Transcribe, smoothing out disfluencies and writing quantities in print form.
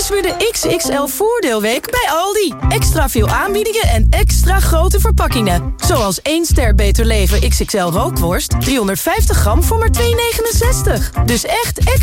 is weer de XXL Voordeelweek bij Aldi. Extra veel aanbiedingen en extra grote verpakkingen. Zoals 1 ster Beter Leven XXL rookworst. 350 gram voor maar €2,69. Dus echt